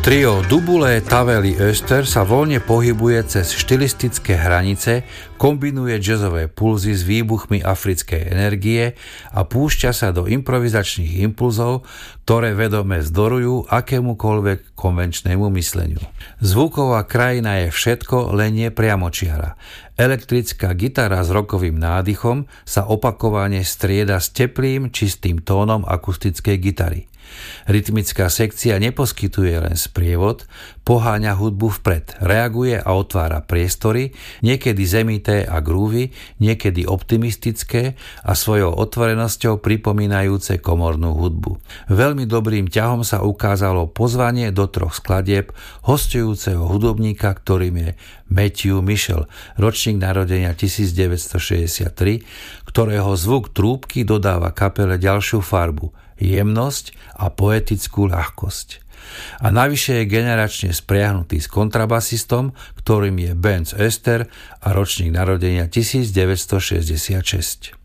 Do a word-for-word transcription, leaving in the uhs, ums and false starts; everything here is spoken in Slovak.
Trio Dubulé Tavely Öster sa voľne pohybuje cez štilistické hranice, kombinuje jazzové pulzy s výbuchmi africkej energie a púšťa sa do improvizačných impulzov, ktoré vedome zdorujú akémukoľvek konvenčnému mysleniu. Zvuková krajina je všetko, len nie priamočiara. Elektrická gitara s rockovým nádychom sa opakovane strieda s teplým, čistým tónom akustickej gitary. Rytmická sekcia neposkytuje len sprievod, poháňa hudbu vpred, reaguje a otvára priestory, niekedy zemité a grúvy, niekedy optimistické a svojou otvorenosťou pripomínajúce komornú hudbu. Veľmi dobrým ťahom sa ukázalo pozvanie do troch skladieb hosťujúceho hudobníka, ktorým je Matthew Mitchell, ročník narodenia devätnásťstošesťdesiattri, ktorého zvuk trúbky dodáva kapele ďalšiu farbu, jemnosť a poetickú ľahkosť. A navyše je generačne spriahnutý s kontrabasistom, ktorým je Benz Öster a ročník narodenia devätnásťstošesťdesiatšesť.